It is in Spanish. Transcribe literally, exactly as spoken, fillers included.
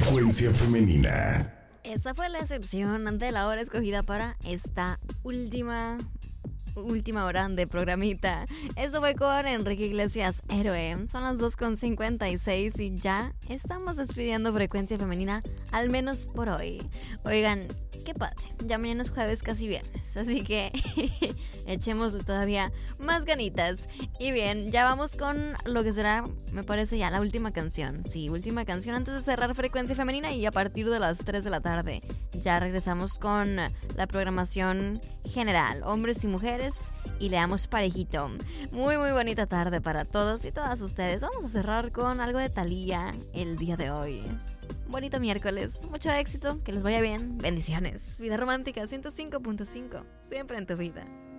Frecuencia femenina. Esta fue la excepción de la hora escogida para esta última última hora de programita. Esto fue con Enrique Iglesias, Héroe. Son las dos con cincuenta y seis y ya estamos despidiendo Frecuencia Femenina, al menos por hoy. Oigan, qué padre, ya mañana es jueves, casi viernes, así que echémosle todavía más ganitas. Y bien, ya vamos con lo que será, me parece, ya la última canción. Sí, última canción antes de cerrar Frecuencia Femenina, y a partir de las tres de la tarde ya regresamos con la programación general, hombres y mujeres, y le damos parejito. Muy muy bonita tarde para todos y todas ustedes. Vamos a cerrar con algo de Thalía el día de hoy. Bonito miércoles, mucho éxito, que les vaya bien, bendiciones. Vida Romántica ciento cinco punto cinco, siempre en tu vida.